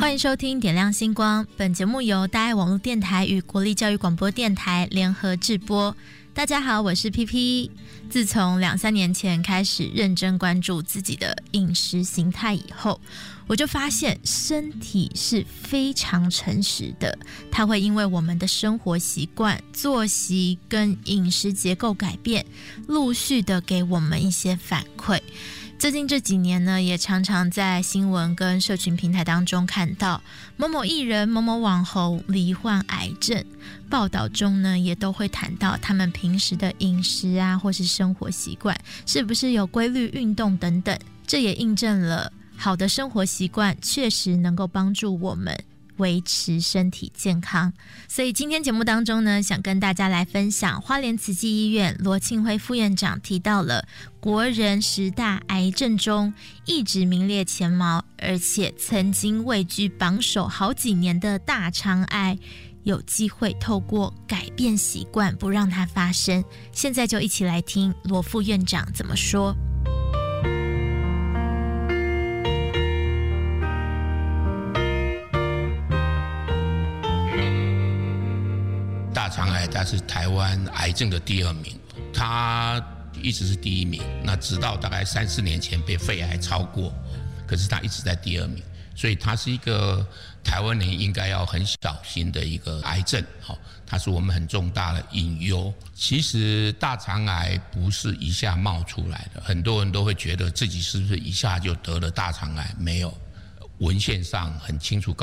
欢迎收听点亮星光，本节目由大爱网络电台与国立教育广播电台联合制播。大家好，我是 PP。 自从2-3年前开始认真关注自己的饮食形态以后，我就发现身体是非常诚实的，它会因为我们的生活习惯、作息跟饮食结构改变，陆续的给我们一些反馈。最近这几年呢，也常常在新闻跟社群平台当中看到某某艺人、某某网红罹患癌症，报道中呢也都会谈到他们平时的饮食啊，或是生活习惯是不是有规律运动等等。这也印证了好的生活习惯确实能够帮助我们维持身体健康。所以今天节目当中呢，想跟大家来分享花莲慈济医院罗庆辉副院长提到了国人10大癌症中一直名列前茅，而且曾经位居榜首好几年的大肠癌，有机会透过改变习惯不让它发生。现在就一起来听罗副院长怎么说。 大肠癌它是台湾癌症的第2名，它一直是第1名，那直到大概3-4年前被肺癌超过，可是它一直在第2名，所以它是一个台湾人应该要很小心的一个癌症，它是我们很重大的隐忧。其实大肠癌不是一下冒出来的，很多人都会觉得自己是不是一下就得了大肠癌，没有，文献上很清楚